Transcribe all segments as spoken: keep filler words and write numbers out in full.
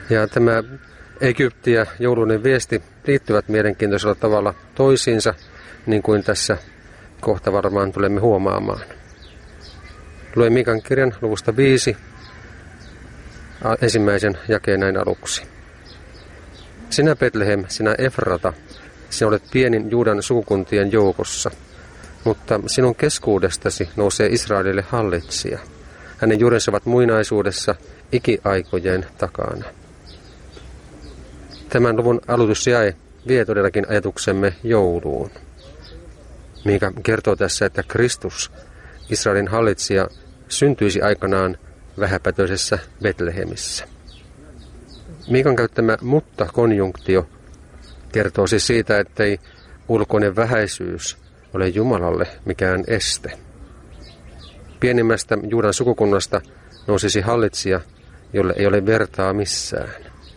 Ja tämä Egypti ja joulunen viesti liittyvät mielenkiintoisella tavalla toisiinsa, niin kuin tässä kohta varmaan tulemme huomaamaan. Luen Miikan kirjan luvusta viisi ensimmäisen jakeen näin aluksi. Sinä Betlehem, sinä Efrata, sinä olet pienin Juudan sukukuntien joukossa, mutta sinun keskuudestasi nousee Israelille hallitsija. Hänen juurensa ovat muinaisuudessa ikiaikojen takana. Tämän luvun aloitusjae vie todellakin ajatuksemme jouluun. Miika kertoo tässä, että Kristus, Israelin hallitsija, syntyisi aikanaan vähäpätöisessä Betlehemissä. Miikan käyttämä mutta-konjunktio kertoo siis siitä, ettei ulkoinen vähäisyys ole Jumalalle mikään este. Pienimmästä Juudan sukukunnasta nousisi hallitsija, jolle ei ole vertaa missään.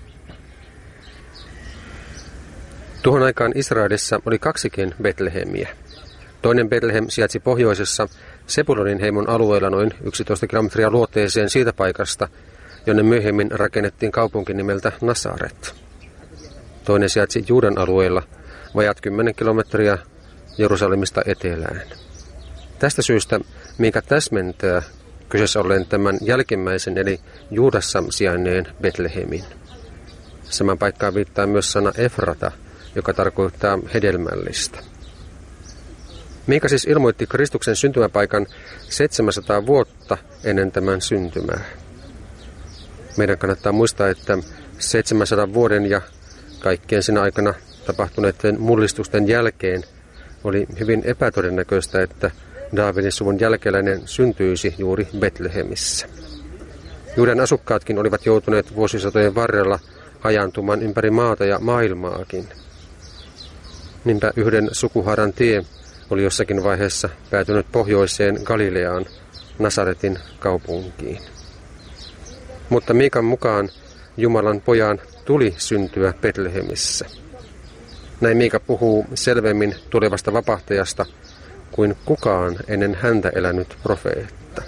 Tuohon aikaan Israelissa oli kaksikin Betlehemiä. Toinen Betlehem sijaitsi pohjoisessa Sebulonin heimon alueella noin yksitoista kilometriä luoteeseen siitä paikasta, jonne myöhemmin rakennettiin kaupunki nimeltä Nasaret. Toinen sijaitsi Juudan alueella vajaat kymmenen kilometriä Jerusalemista etelään. Tästä syystä Miika täsmentää kyseessä ollen tämän jälkimmäisen eli Juudassa sijainneen Betlehemin. Saman paikkaan viittaa myös sana Efrata, joka tarkoittaa hedelmällistä. Miika siis ilmoitti Kristuksen syntymäpaikan seitsemänsataa vuotta ennen tämän syntymää. Meidän kannattaa muistaa, että seitsemänsadan vuoden ja kaikkien siinä aikana tapahtuneiden mullistusten jälkeen oli hyvin epätodennäköistä, että Daavidin suvun jälkeläinen syntyisi juuri Betlehemissä. Juudan asukkaatkin olivat joutuneet vuosisatojen varrella hajaantumaan ympäri maata ja maailmaakin. Niinpä yhden sukuhaaran tie oli jossakin vaiheessa päätynyt pohjoiseen Galileaan, Nasaretin kaupunkiin. Mutta Miikan mukaan Jumalan pojan tuli syntyä Betlehemissä. Näin Miika puhuu selvemmin tulevasta vapahtajasta kuin kukaan ennen häntä elänyt profeetta.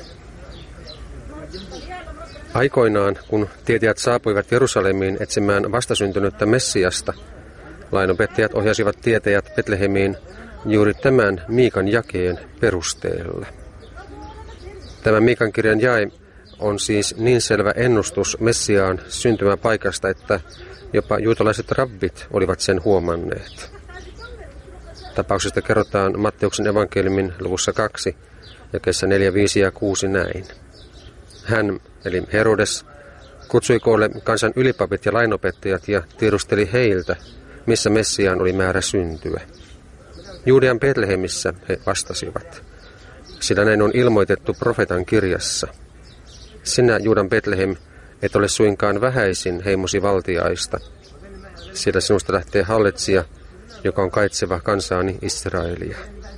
Aikoinaan, kun tietäjät saapuivat Jerusalemiin etsimään vastasyntynyttä Messiasta, lainopettajat ohjasivat tietäjät Betlehemiin juuri tämän Miikan jakeen perusteella. Tämä Miikan kirjan jae on siis niin selvä ennustus Messiaan syntymäpaikasta, että jopa juutalaiset rabbit olivat sen huomanneet. Tapauksesta kerrotaan Matteuksen evankeliumin luvussa kaksi, jakeessa neljä, viisi ja kuusi näin. Hän, eli Herodes, kutsui koolle kansan ylipapit ja lainopettajat ja tiedusteli heiltä, missä Messiaan oli määrä syntyä. Juudean Betlehemissä he vastasivat, sillä näin on ilmoitettu profeetan kirjassa. Sinä, Juudan Betlehem, et ole suinkaan vähäisin heimosi valtiaista, sillä sinusta lähtee hallitsija, joka on kaitseva kansaani Israelia.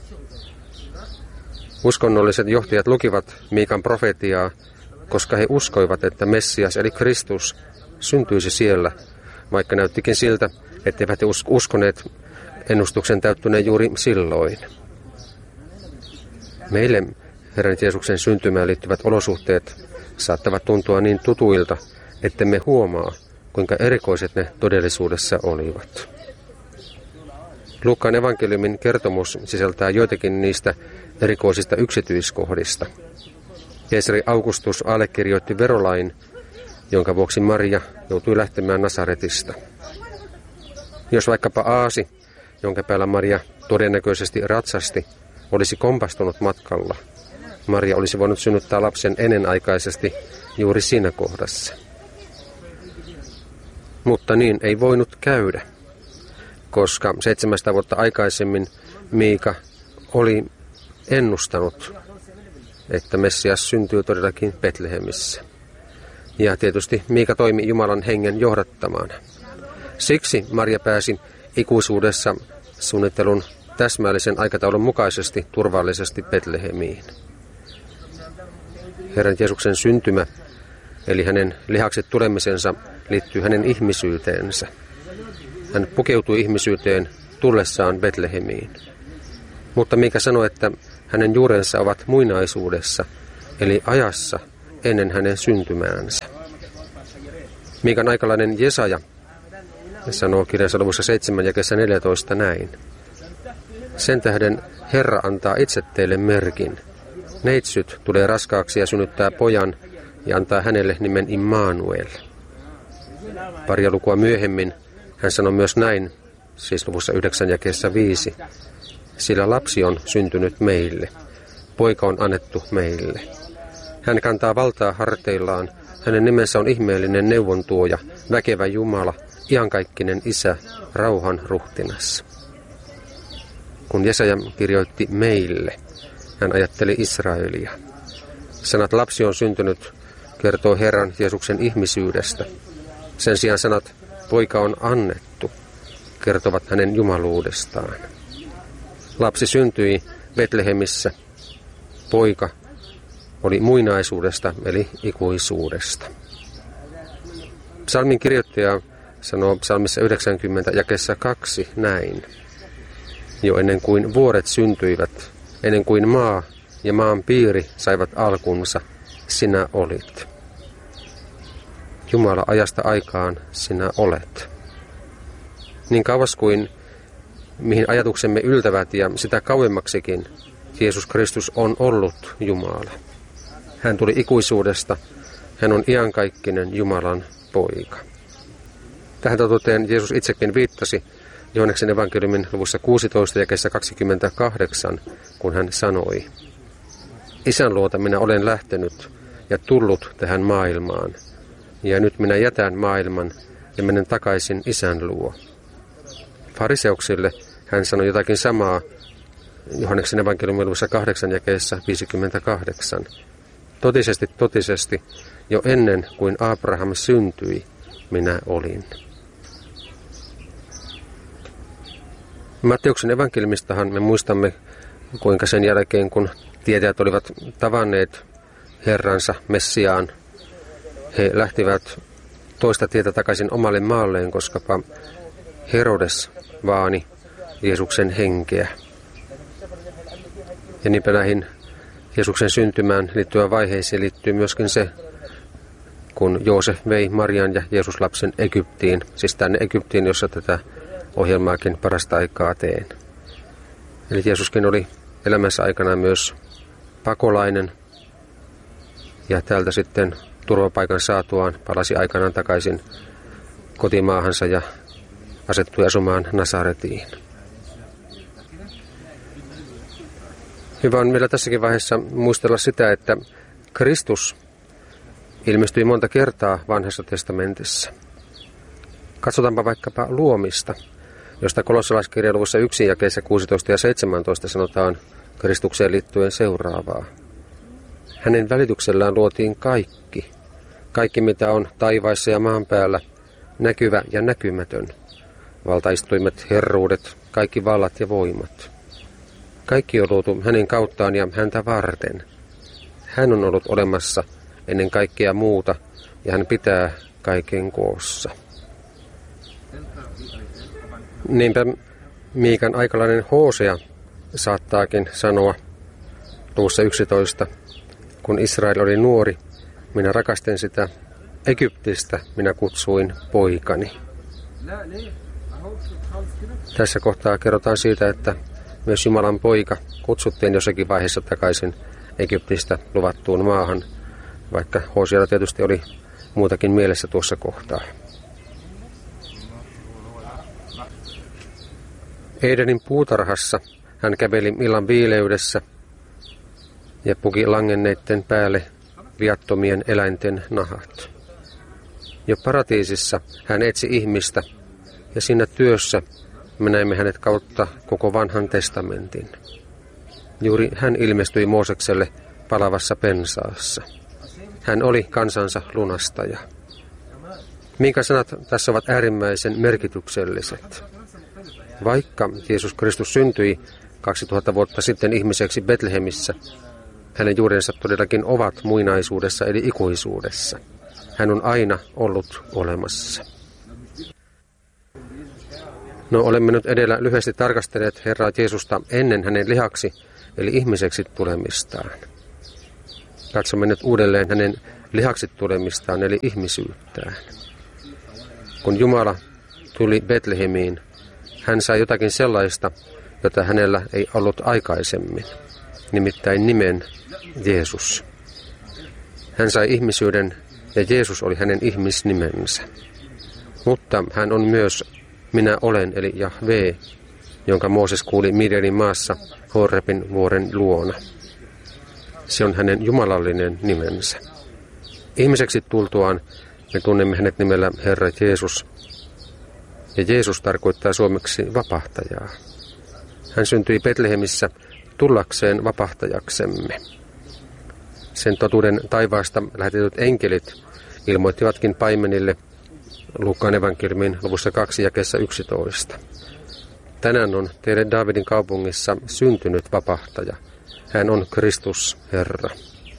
Uskonnolliset johtajat lukivat Miikan profetiaa, koska he uskoivat, että Messias eli Kristus syntyisi siellä, vaikka näyttikin siltä, etteivät he uskoneet ennustuksen täyttyneen juuri silloin. Meille Herran Jeesuksen syntymään liittyvät olosuhteet saattavat tuntua niin tutuilta, ettemme huomaa, kuinka erikoiset ne todellisuudessa olivat. Luukkaan evankeliumin kertomus sisältää joitakin niistä erikoisista yksityiskohdista. Keisari Augustus allekirjoitti verolain, jonka vuoksi Maria joutui lähtemään Nasaretista. Jos vaikkapa aasi, jonka päällä Maria todennäköisesti ratsasti, olisi kompastunut matkalla, Maria olisi voinut synnyttää lapsen ennenaikaisesti juuri siinä kohdassa. Mutta niin ei voinut käydä, koska seitsemästä vuotta aikaisemmin Miika oli ennustanut, että Messias syntyy todellakin Betlehemissä. Ja tietysti Miika toimi Jumalan hengen johdattamana. Siksi Maria pääsi ikuisuudessa suunnittelun täsmällisen aikataulun mukaisesti turvallisesti Betlehemiin. Herran Jeesuksen syntymä, eli hänen lihakset tulemisensa, liittyy hänen ihmisyyteensä. Hän pukeutui ihmisyyteen tullessaan Betlehemiin. Mutta Miika sanoi, että hänen juurensa ovat muinaisuudessa, eli ajassa ennen hänen syntymäänsä. Miikan aikalainen Jesaja sanoo kirjansa luvussa seitsemän jakeessa neljätoista näin. Sen tähden Herra antaa itse teille merkin. Neitsyt tulee raskaaksi ja synnyttää pojan ja antaa hänelle nimen Immanuel. Paria lukua myöhemmin hän sanoi myös näin, siis luvussa yhdeksän jakeessa viisi. Sillä lapsi on syntynyt meille, poika on annettu meille. Hän kantaa valtaa harteillaan, hänen nimensä on ihmeellinen neuvontuoja, väkevä Jumala, iankaikkinen Isä, rauhan ruhtinas. Kun Jesaja kirjoitti meille, hän ajatteli Israelia. Sanat lapsi on syntynyt kertoo Herran Jeesuksen ihmisyydestä. Sen sijaan sanat poika on annettu kertovat hänen jumaluudestaan. Lapsi syntyi Betlehemissä. Poika oli muinaisuudesta eli ikuisuudesta. Psalmin kirjoittaja sanoo psalmissa yhdeksänkymmentä jakeessa kaksi näin. Jo ennen kuin vuoret syntyivät, ennen kuin maa ja maan piiri saivat alkunsa, sinä olit. Jumala, ajasta aikaan sinä olet. Niin kauas kuin mihin ajatuksemme yltävät ja sitä kauemmaksikin, Jeesus Kristus on ollut Jumala. Hän tuli ikuisuudesta, hän on iankaikkinen Jumalan poika. Tähän totuuteen Jeesus itsekin viittasi Johanneksen evankeliumin luvussa kuusitoista jakeessa kaksikymmentäkahdeksan, kun hän sanoi, Isän luota minä olen lähtenyt ja tullut tähän maailmaan, ja nyt minä jätän maailman ja menen takaisin Isän luo. Fariseuksille hän sanoi jotakin samaa Johanneksen evankeliumin luvussa kahdeksan jakeessa viisikymmentäkahdeksan. Totisesti, totisesti, jo ennen kuin Abraham syntyi, minä olin. Matteuksen evankeliumistahan me muistamme, kuinka sen jälkeen, kun tietäjät olivat tavanneet Herransa Messiaan, he lähtivät toista tietä takaisin omalle maalleen, koskapa Herodes vaani Jeesuksen henkeä. Ja niinpä näihin Jeesuksen syntymään liittyvään vaiheisiin liittyy myöskin se, kun Joosef vei Marian ja Jeesuslapsen Egyptiin, siis tänne Egyptiin, jossa tätä ohjelmaakin parasta aikaa teen. Eli Jeesuskin oli elämänsä aikana myös pakolainen ja täältä sitten turvapaikan saatuaan palasi aikanaan takaisin kotimaahansa ja asettui asumaan Nasaretiin. Hyvä on meillä tässäkin vaiheessa muistella sitä, että Kristus ilmestyi monta kertaa Vanhassa testamentissa. Katsotaanpa vaikkapa luomista, josta kolossalaiskirjan luvussa yksi jakeessa kuusitoista ja seitsemäntoista sanotaan Kristukseen liittyen seuraavaa. Hänen välityksellään luotiin kaikki, kaikki mitä on taivaissa ja maan päällä, näkyvä ja näkymätön, valtaistuimet, herruudet, kaikki vallat ja voimat. Kaikki on luotu hänen kauttaan ja häntä varten. Hän on ollut olemassa ennen kaikkea muuta ja hän pitää kaiken koossa. Niinpä Miikan aikalainen Hosea saattaakin sanoa luvussa yksitoista, kun Israel oli nuori, minä rakastin sitä, Egyptistä minä kutsuin poikani. Tässä kohtaa kerrotaan siitä, että myös Jumalan poika kutsuttiin jossakin vaiheessa takaisin Egyptistä luvattuun maahan, vaikka Hosealla tietysti oli muutakin mielessä tuossa kohtaa. Edenin puutarhassa hän käveli illan viileydessä ja puki langenneiden päälle viattomien eläinten nahat. Jo paratiisissa hän etsi ihmistä ja siinä työssä me näemme hänet kautta koko vanhan testamentin. Juuri hän ilmestyi Moosekselle palavassa pensaassa. Hän oli kansansa lunastaja. Miikan sanat tässä ovat äärimmäisen merkitykselliset. Vaikka Jeesus Kristus syntyi kaksituhatta vuotta sitten ihmiseksi Betlehemissä, hänen juurensa todellakin ovat muinaisuudessa eli ikuisuudessa. Hän on aina ollut olemassa. No, olemme nyt edellä lyhyesti tarkastelleet Herraa Jeesusta ennen hänen lihaksi eli ihmiseksi tulemistaan. Katsomme nyt uudelleen hänen lihaksi tulemistaan eli ihmisyyttään. Kun Jumala tuli Betlehemiin, hän sai jotakin sellaista, jota hänellä ei ollut aikaisemmin, nimittäin nimen Jeesus. Hän sai ihmisyyden ja Jeesus oli hänen ihmisnimensä. Mutta hän on myös minä olen eli Jahve, jonka Mooses kuuli Midianin maassa Horebin vuoren luona. Se on hänen jumalallinen nimensä. Ihmiseksi tultuaan me tunnemme hänet nimellä Herra Jeesus. Ja Jeesus tarkoittaa suomeksi vapahtajaa. Hän syntyi Betlehemissä tullakseen vapahtajaksemme. Sen totuuden taivaasta lähetetyt enkelit ilmoittivatkin paimenille Luukkaan evankeliumin luvussa kaksi jakeessa yksitoista. Tänään on teille Daavidin kaupungissa syntynyt vapahtaja. Hän on Kristus Herra.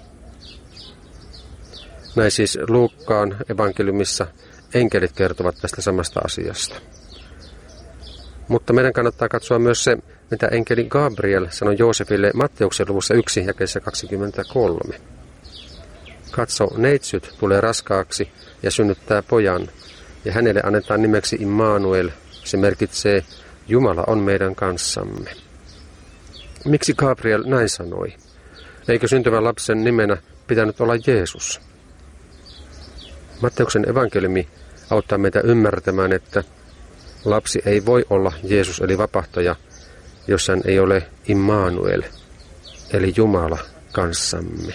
Näin siis Luukkaan evankeliumissa enkelit kertovat tästä samasta asiasta. Mutta meidän kannattaa katsoa myös se, mitä enkeli Gabriel sanoi Joosefille Matteuksen luvussa yksi jakeessa kaksikymmentäkolme. Katso, neitsyt tulee raskaaksi ja synnyttää pojan, ja hänelle annetaan nimeksi Immanuel. Se merkitsee, Jumala on meidän kanssamme. Miksi Gabriel näin sanoi? Eikö syntyvän lapsen nimenä pitänyt olla Jeesus? Matteuksen evankeliumi auttaa meitä ymmärtämään, että lapsi ei voi olla Jeesus eli vapahtaja, jos hän ei ole Immanuel, eli Jumala kanssamme.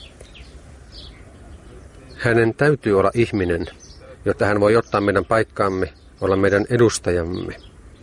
Hänen täytyy olla ihminen, jotta hän voi ottaa meidän paikkaamme, olla meidän edustajamme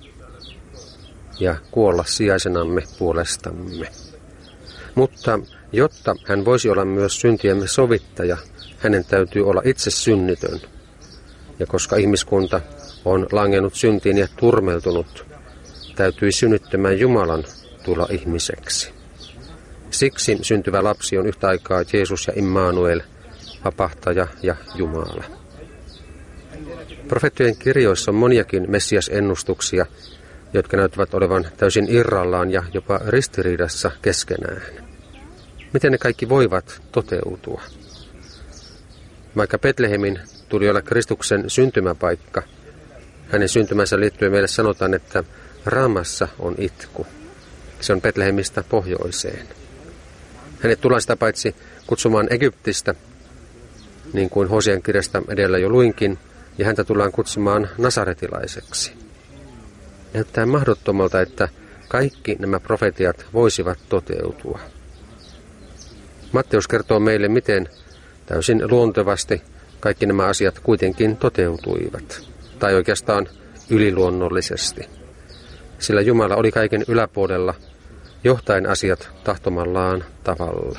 ja kuolla sijaisenamme puolestamme. Mutta jotta hän voisi olla myös syntiemme sovittaja, hänen täytyy olla itse synnitön. Ja koska ihmiskunta on langennut syntiin ja turmeltunut, täytyi synnyttämään Jumalan tulla ihmiseksi. Siksi syntyvä lapsi on yhtä aikaa Jeesus ja Immanuel, vapahtaja ja Jumala. Profeettojen kirjoissa on moniakin Messias-ennustuksia, jotka näyttävät olevan täysin irrallaan ja jopa ristiriidassa keskenään. Miten ne kaikki voivat toteutua? Vaikka Betlehemin tuli olla Kristuksen syntymäpaikka, hänen syntymänsä liittyen meille sanotaan, että Raamassa on itku. Se on Betlehemistä pohjoiseen. Hänet tullaan sitä paitsi kutsumaan Egyptistä, niin kuin Hosean kirjasta edellä jo luinkin, ja häntä tullaan kutsumaan nasaretilaiseksi. Näyttää mahdottomalta, että kaikki nämä profetiat voisivat toteutua. Matteus kertoo meille, miten täysin luontevasti kaikki nämä asiat kuitenkin toteutuivat, tai oikeastaan yliluonnollisesti. Sillä Jumala oli kaiken yläpuolella, johtaen asiat tahtomallaan tavalla.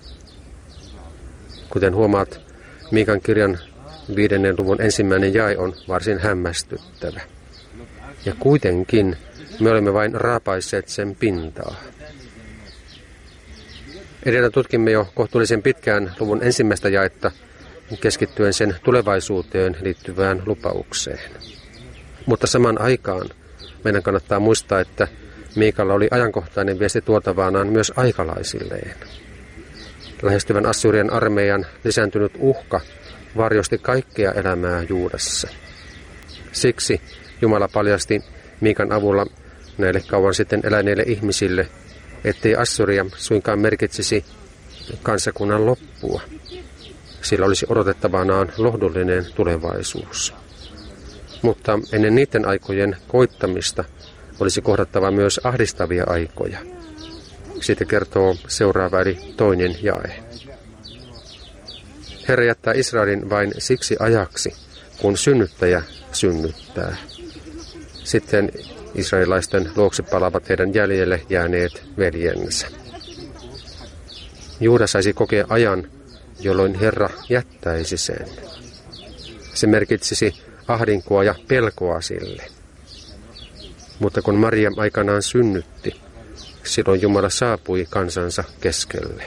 Kuten huomaat, Miikan kirjan viidennen luvun ensimmäinen jae on varsin hämmästyttävä. Ja kuitenkin me olemme vain raapaisseet sen pintaa. Edellä tutkimme jo kohtuullisen pitkään luvun ensimmäistä jaetta keskittyen sen tulevaisuuteen liittyvään lupaukseen. Mutta saman aikaan meidän kannattaa muistaa, että Miikalla oli ajankohtainen viesti tuotavanaan myös aikalaisilleen. Lähestyvän Assyrian armeijan lisääntynyt uhka varjosti kaikkea elämää Juudassa. Siksi Jumala paljasti Miikan avulla näille kauan sitten eläneille ihmisille, ettei Assyria suinkaan merkitsisi kansakunnan loppua. Sillä olisi odotettavanaan lohdullinen tulevaisuus. Mutta ennen niiden aikojen koittamista olisi kohdattava myös ahdistavia aikoja. Siitä kertoo seuraava eli toinen jae. Herra jättää Israelin vain siksi ajaksi, kun synnyttäjä synnyttää. Sitten israelilaisten luokse palaavat heidän jäljelle jääneet veljensä. Juuda saisi kokea ajan, jolloin Herra jättäisi sen. Se merkitsisi ahdinkoa ja pelkoa sille. Mutta kun Maria aikanaan synnytti, silloin Jumala saapui kansansa keskelle.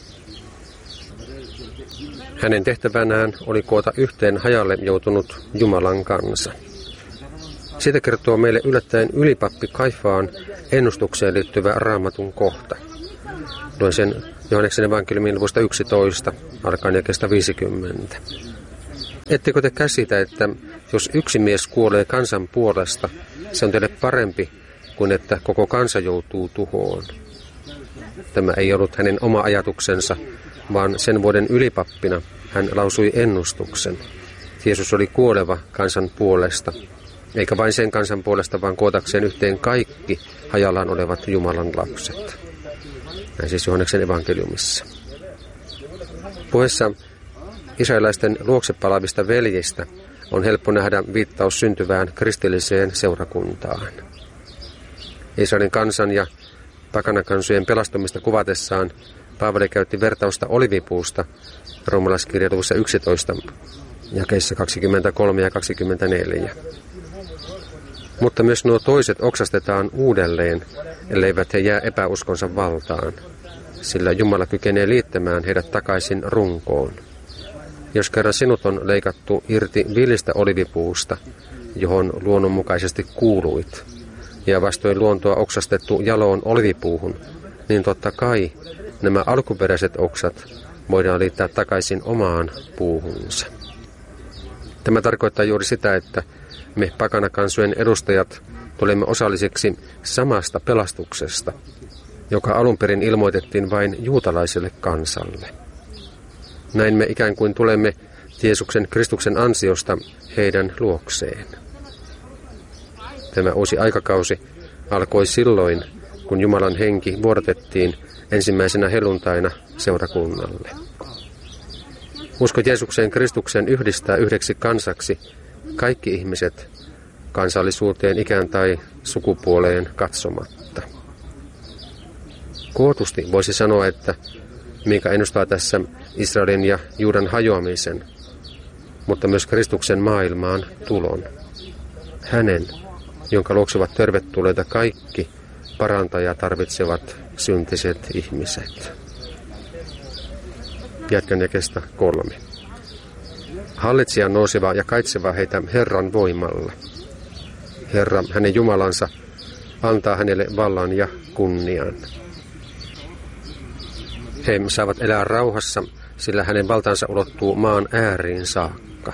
Hänen tehtävänään oli koota yhteen hajalle joutunut Jumalan kansa. Siitä kertoo meille yllättäen ylipappi Kaifaan ennustukseen liittyvä Raamatun kohta. Luen sen Johanneksen evankeliumin luvusta yksitoista, alkaen jakeesta viisikymmentä. Ettekö te käsitä, että Jos yksi mies kuolee kansan puolesta, se on teille parempi kuin että koko kansa joutuu tuhoon. Tämä ei ollut hänen oma ajatuksensa, vaan sen vuoden ylipappina hän lausui ennustuksen. Jeesus oli kuoleva kansan puolesta, eikä vain sen kansan puolesta, vaan kootakseen yhteen kaikki hajallaan olevat Jumalan lapset. Näin siis Johanneksen evankeliumissa. Puheessa israelaisten luokse palaavista veljistä on helppo nähdä viittaus syntyvään kristilliseen seurakuntaan. Israelin kansan ja pakanakansojen pelastumista kuvatessaan Paavali käytti vertausta olivipuusta roomalaiskirjan luvussa yksitoista, jakeissa kaksikymmentäkolme ja kaksikymmentäneljä. Mutta myös nuo toiset oksastetaan uudelleen, elleivät he jää epäuskonsa valtaan, sillä Jumala kykenee liittämään heidät takaisin runkoon. Jos kerran sinut on leikattu irti villistä olivipuusta, johon luonnonmukaisesti kuuluit, ja vastoin luontoa oksastettu jaloon olivipuuhun, niin totta kai nämä alkuperäiset oksat voidaan liittää takaisin omaan puuhunsa. Tämä tarkoittaa juuri sitä, että me pakanakansojen edustajat tulemme osallisiksi samasta pelastuksesta, joka alun perin ilmoitettiin vain juutalaiselle kansalle. Näin me ikään kuin tulemme Jeesuksen Kristuksen ansiosta heidän luokseen. Tämä uusi aikakausi alkoi silloin, kun Jumalan henki vuodatettiin ensimmäisenä helluntaina seurakunnalle. Usko Jeesukseen Kristuksen yhdistää yhdeksi kansaksi kaikki ihmiset kansallisuuteen, ikään tai sukupuoleen katsomatta. Kootusti voisi sanoa, että Miika ennustaa tässä Israelin ja Juudan hajoamisen, mutta myös Kristuksen maailmaan tulon. Hänen, jonka luokse ovat tervetulleita kaikki parantajaa tarvitsevat syntiset ihmiset. Jatkan jakeesta kolme. Hallitsija on nouseva ja kaitseva heitä Herran voimalla. Herra, hänen Jumalansa, antaa hänelle vallan ja kunnian. He saavat elää rauhassa, sillä hänen valtansa ulottuu maan ääriin saakka.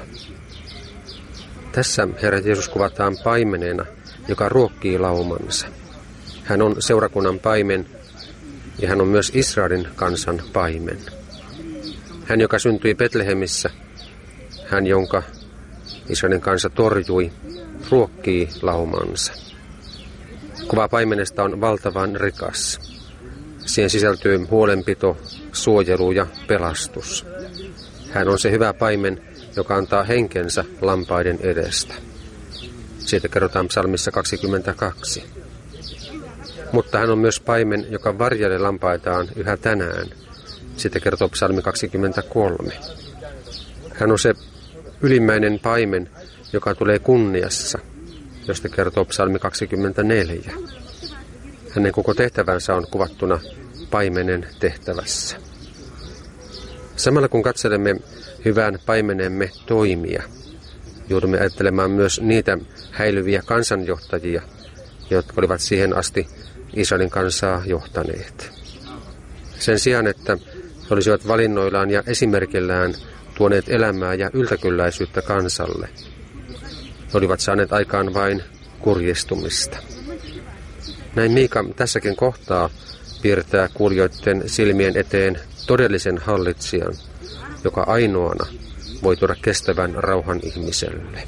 Tässä Herra Jeesus kuvataan paimenena, joka ruokkii laumansa. Hän on seurakunnan paimen ja hän on myös Israelin kansan paimen. Hän, joka syntyi Betlehemissä, hän, jonka Israelin kansa torjui, ruokkii laumansa. Kuva paimenesta on valtavan rikas. Siihen sisältyy huolenpito, suojelu ja pelastus. Hän on se hyvä paimen, joka antaa henkensä lampaiden edestä. Siitä kerrotaan psalmissa kaksikymmentäkaksi. Mutta hän on myös paimen, joka varjelee lampaitaan yhä tänään. Siitä kertoo psalmi kaksikymmentäkolme. Hän on se ylimmäinen paimen, joka tulee kunniassa, josta kertoo psalmi kaksikymmentäneljä. Hänen koko tehtävänsä on kuvattuna paimenen tehtävässä. Samalla kun katselemme hyvän paimenemme toimia, joudumme ajattelemaan myös niitä häilyviä kansanjohtajia, jotka olivat siihen asti Israelin kansaa johtaneet. Sen sijaan, että he olisivat valinnoillaan ja esimerkillään tuoneet elämää ja yltäkylläisyyttä kansalle, he olivat saaneet aikaan vain kurjistumista. Näin Miika tässäkin kohtaa piirtää kuulijoiden silmien eteen todellisen hallitsijan, joka ainoana voi tuoda kestävän rauhan ihmiselle.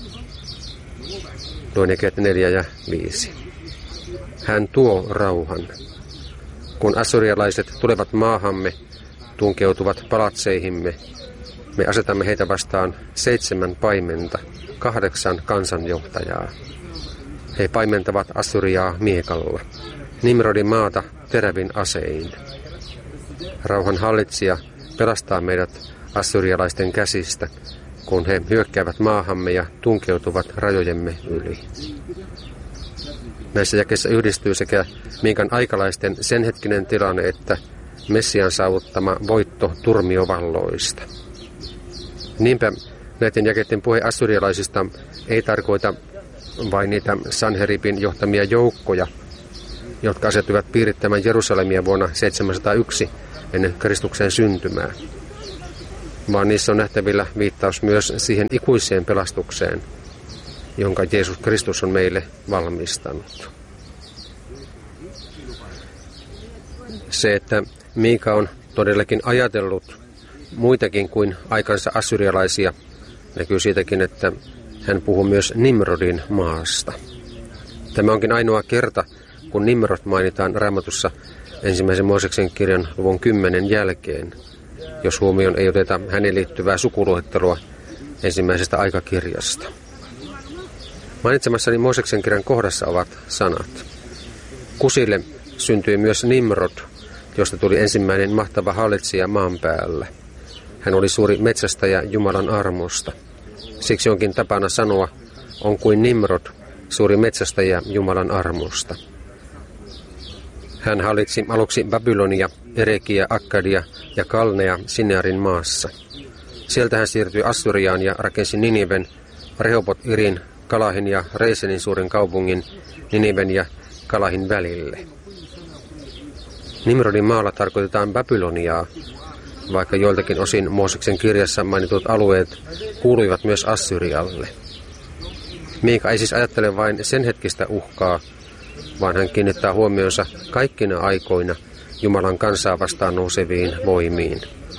Luen jakeet neljä ja viisi. Hän tuo rauhan. Kun assyrialaiset tulevat maahamme, tunkeutuvat palatseihimme, me asetamme heitä vastaan seitsemän paimenta, kahdeksan kansanjohtajaa. He paimentavat Assyriaa miekalla, Nimrodin maata terävin asein. Rauhan hallitsija pelastaa meidät assyrialaisten käsistä, kun he hyökkäävät maahamme ja tunkeutuvat rajojemme yli. Näissä jakeissa yhdistyy sekä Miikan aikalaisten senhetkinen tilanne että Messian saavuttama voitto turmiovalloista. Niinpä näiden jakeiden puhe assyrialaisista ei tarkoita vain niitä Sanheribin johtamia joukkoja, jotka asettuivat piirittämään Jerusalemia vuonna seitsemänsataayksi ennen Kristuksen syntymää, vaan niissä on nähtävillä viittaus myös siihen ikuiseen pelastukseen, jonka Jeesus Kristus on meille valmistanut. Se, että Miika on todellakin ajatellut muitakin kuin aikansa assyrialaisia, näkyy siitäkin, että hän puhuu myös Nimrodin maasta. Tämä onkin ainoa kerta, kun Nimrod mainitaan Raamatussa ensimmäisen Mooseksen kirjan luvun kymmenen jälkeen, jos huomioon ei oteta hänen liittyvää sukuluettelua ensimmäisestä aikakirjasta. Mainitsemassani Mooseksen kirjan kohdassa ovat sanat. Kusille syntyi myös Nimrod, josta tuli ensimmäinen mahtava hallitsija maan päällä. Hän oli suuri metsästäjä Jumalan armosta. Siksi onkin tapana sanoa, on kuin Nimrod, suuri metsästäjä Jumalan armosta. Hän hallitsi aluksi Babylonia, Erekiä, Akkadia ja Kalnea Sinearin maassa. Sieltä hän siirtyi Assyriaan ja rakensi Niniven, Rehobot-Irin, Kalahin ja Reisenin suuren kaupungin Niniven ja Kalahin välille. Nimrodin maalla tarkoitetaan Babyloniaa, vaikka joiltakin osin Mooseksen kirjassa mainitut alueet kuuluivat myös Assyrialle. Miika ei siis ajattele vain sen hetkistä uhkaa, vaan hän kiinnittää huomionsa kaikkina aikoina Jumalan kansaa vastaan nouseviin voimiin.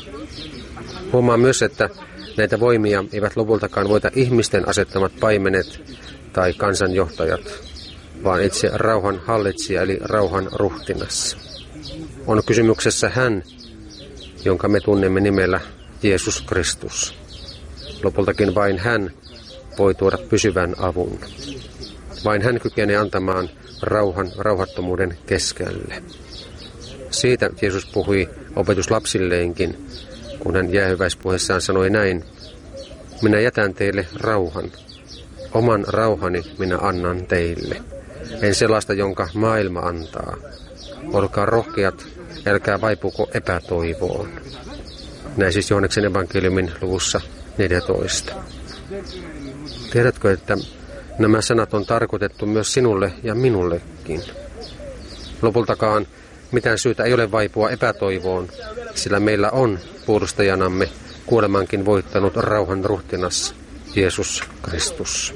Huomaa myös, että näitä voimia eivät lopultakaan voita ihmisten asettamat paimenet tai kansanjohtajat, vaan itse rauhan hallitsija eli rauhan ruhtinas. On kysymyksessä hän, jonka me tunnemme nimellä Jeesus Kristus. Lopultakin vain hän voi tuoda pysyvän avun. Vain hän kykenee antamaan rauhan rauhattomuuden keskelle. Siitä Jeesus puhui opetuslapsilleenkin, kun hän jäähyväispuheessaan sanoi näin: minä jätän teille rauhan. Oman rauhani minä annan teille. En sellaista, jonka maailma antaa. Olkaa rohkeat, älkää vaipuko epätoivoon. Näin siis Johanneksen evankeliumin luvussa neljätoista. Tiedätkö, että nämä sanat on tarkoitettu myös sinulle ja minullekin? Lopultakaan mitään syytä ei ole vaipua epätoivoon, sillä meillä on puolustajanamme kuolemankin voittanut rauhan ruhtinas Jeesus Kristus.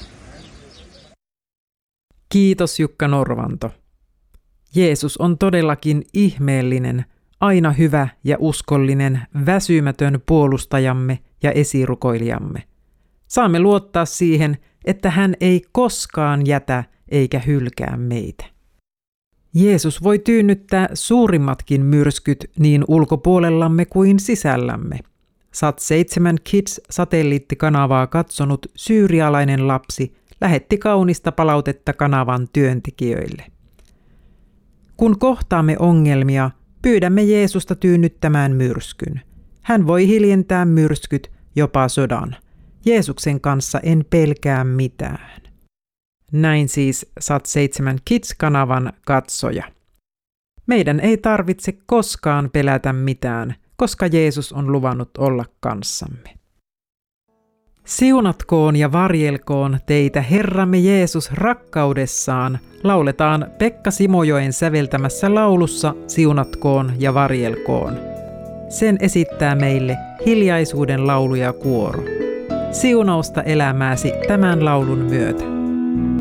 Kiitos Jukka Norvanto. Jeesus on todellakin ihmeellinen, aina hyvä ja uskollinen, väsymätön puolustajamme ja esirukoilijamme. Saamme luottaa siihen, että hän ei koskaan jätä eikä hylkää meitä. Jeesus voi tyynnyttää suurimmatkin myrskyt niin ulkopuolellamme kuin sisällämme. Sat seitsemän Kids-satelliittikanavaa katsonut syyrialainen lapsi lähetti kaunista palautetta kanavan työntekijöille. Kun kohtaamme ongelmia, pyydämme Jeesusta tyynnyttämään myrskyn. Hän voi hiljentää myrskyt, jopa sodan. Jeesuksen kanssa en pelkää mitään. Näin siis Sat seitsemän Kids-kanavan katsoja. Meidän ei tarvitse koskaan pelätä mitään, koska Jeesus on luvannut olla kanssamme. Siunatkoon ja varjelkoon teitä Herramme Jeesus rakkaudessaan, lauletaan Pekka Simojoen säveltämässä laulussa Siunatkoon ja varjelkoon. Sen esittää meille Hiljaisuuden lauluja kuoro. Siunausta elämääsi tämän laulun myötä.